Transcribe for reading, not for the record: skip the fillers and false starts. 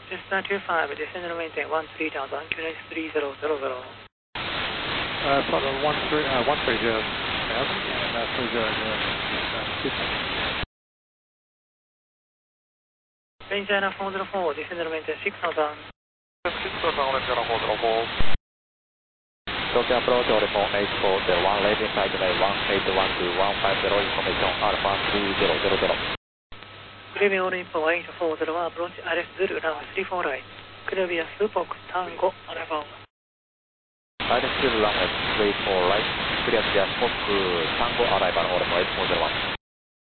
Cessna 25, descend and maintain 13,000, QNH 3000. Photo 130, 130, and 30, Range China 404, descend and maintain 6,000. 6,000, Orange China 404. Tokyo approach, Oricon 8401, landing site delay 1812150, information Alpha 3000. Clear all info 8401, approach RS Zulu, runway 34 right. Clear via Supox, Tango, Alpha. RS Zulu, runway 34 right, clear via Supox, Tango, arrival, Oricon 8401.